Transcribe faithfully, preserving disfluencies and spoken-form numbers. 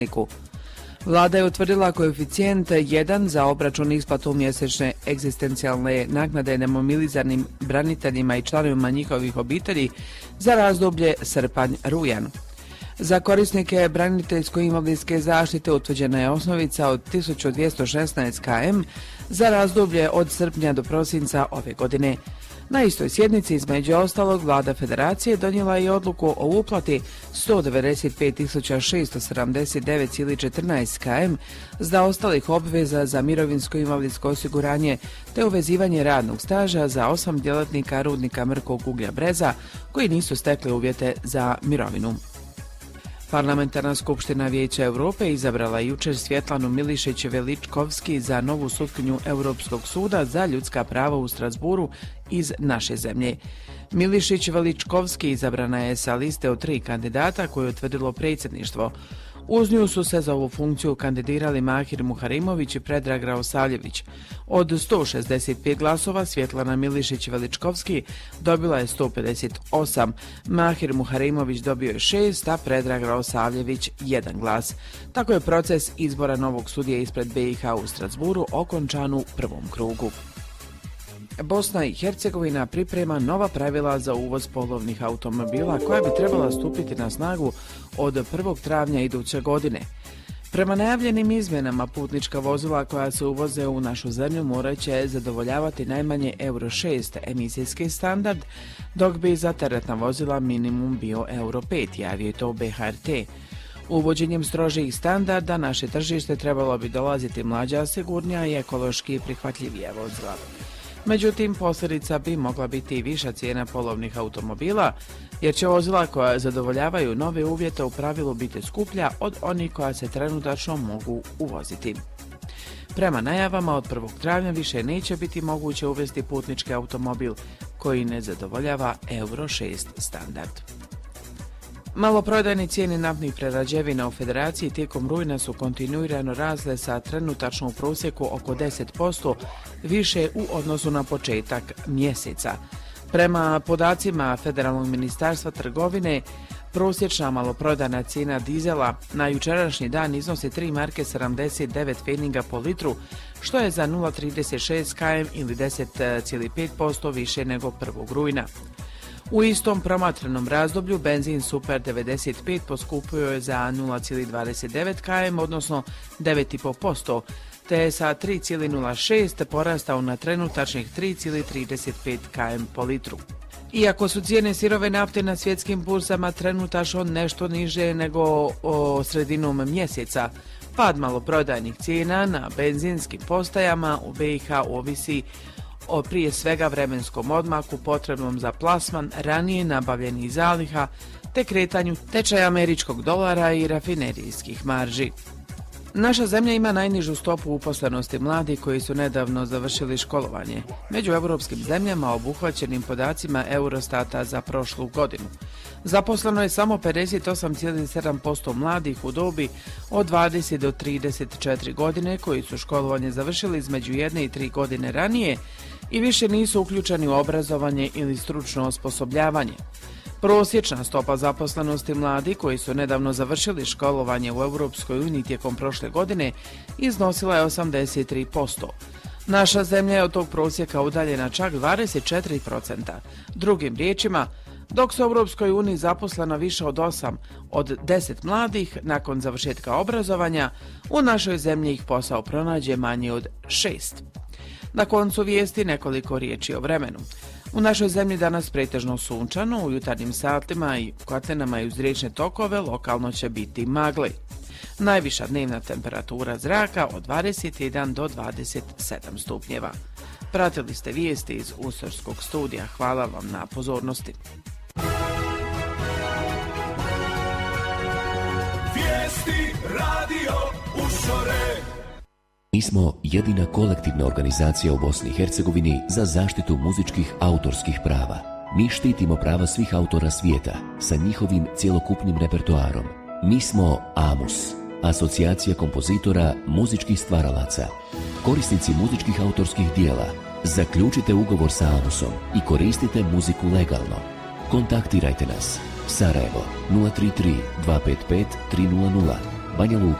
Vlada je utvrdila koeficijent jedan za obračun isplatu mjesečne egzistencijalne naknade nemobiliziranim braniteljima i članovima njihovih obitelji za razdoblje srpanj-rujan. Za korisnike braniteljsko-invalidske zaštite utvrđena je osnovica od tisuću dvjesto šesnaest km za razdoblje od srpnja do prosinca ove godine. Na istoj sjednici, između ostalog, Vlada Federacije donijela je odluku o uplati sto devedeset pet tisuća šesto sedamdeset devet zarez četrnaest km za ostalih obveza za mirovinsko-invalidsko osiguranje te uvezivanje radnog staža za osam djelatnika rudnika Mrkog uglja Breza koji nisu stekli uvjete za mirovinu. Parlamentarna skupština Vijeća Europe izabrala jučer Svjetlanu Milišić-Veličkovski za novu sutkinju Europskog suda za ljudska prava u Strasburu iz naše zemlje. Milišić-Veličkovski izabrana je sa liste od tri kandidata koje je utvrdilo predsjedništvo. Uz nju su se za ovu funkciju kandidirali Mahir Muharimović i Predrag Raosavljević. Od sto šezdeset pet glasova Svjetlana Milišić-Veličkovski dobila je sto pedeset osam, Mahir Muharimović dobio je šest, a Predrag Raosavljević jedan glas. Tako je proces izbora novog sudije ispred B i H u Strasburu okončan u prvom krugu. Bosna i Hercegovina priprema nova pravila za uvoz polovnih automobila koja bi trebala stupiti na snagu od prvog travnja iduće godine. Prema najavljenim izmjenama, putnička vozila koja se uvoze u našu zemlju morat će zadovoljavati najmanje Euro šest emisijski standard, dok bi za teretna vozila minimum bio Euro pet, javio je to B H R T. Uvođenjem strožijih standarda naše tržište trebalo bi dolaziti mlađa, sigurnija i ekološki prihvatljivija vozila. Međutim, posljedica bi mogla biti i viša cijena polovnih automobila, jer će vozila koja zadovoljavaju nove uvjete u pravilu biti skuplja od onih koja se trenutačno mogu uvoziti. Prema najavama, od prvog travnja više neće biti moguće uvesti putnički automobil koji ne zadovoljava Euro šest standard. Maloprodajne cijene naftnih prerađevina u Federaciji tijekom rujna su kontinuirano rasle sa trenutačno u prosjeku oko deset posto više u odnosu na početak mjeseca. Prema podacima Federalnog ministarstva trgovine, prosječna maloprodajna cijena dizela na jučerašnji dan iznosi tri marke sedamdeset devet pfenninga po litru, što je za nula zarez trideset šest km ili deset zarez pet posto više nego prvog rujna. U istom promatranom razdoblju benzin Super devedeset pet poskupio je za nula zarez dvadeset devet km, odnosno devet zarez pet posto, te je sa tri zarez nula šest porastao na trenutačnih tri zarez trideset pet km po litru. Iako su cijene sirove nafte na svjetskim burzama trenutačno nešto niže nego o sredinom mjeseca, pad maloprodajnih cijena na benzinskim postajama u B i H ovisi o prije svega vremenskom odmaku potrebnom za plasman ranije nabavljenih zaliha te kretanju tečaja američkog dolara i rafinerijskih marži. Naša zemlja ima najnižu stopu uposlenosti mladih koji su nedavno završili školovanje, među europskim zemljama obuhvaćenim podacima Eurostata za prošlu godinu. Zaposleno je samo pedeset osam zarez sedam posto mladih u dobi od dvadeset do trideset četiri godine koji su školovanje završili između jedne i tri godine ranije i više nisu uključeni u obrazovanje ili stručno osposobljavanje. Prosječna stopa zaposlenosti mladih koji su nedavno završili školovanje u Europskoj uniji tijekom prošle godine iznosila je osamdeset tri posto. Naša zemlja je od tog prosjeka udaljena čak dvadeset četiri posto. Drugim riječima, dok su u Europskoj uniji zaposleno više od osam od deset mladih nakon završetka obrazovanja, u našoj zemlji ih posao pronađe manje od šest. Na koncu vijesti nekoliko riječi o vremenu. U našoj zemlji danas pretežno sunčano, u jutarnjim satima i kotlinama i uz riječne tokove lokalno će biti magli. Najviša dnevna temperatura zraka od dvadeset jedan do dvadeset sedam stupnjeva. Pratili ste vijesti iz Usorskog studija. Hvala vam na pozornosti. Vijesti radio Usore. Mi smo jedina kolektivna organizacija u Bosni i Hercegovini za zaštitu muzičkih autorskih prava. Mi štitimo prava svih autora svijeta sa njihovim cjelokupnim repertoarom. Mi smo AMUS, Asocijacija kompozitora muzičkih stvaralaca. Korisnici muzičkih autorskih dijela, zaključite ugovor sa AMUSom i koristite muziku legalno. Kontaktirajte nas. Sarajevo nula tri tri dva pet pet tri nula nula, Banja Luka.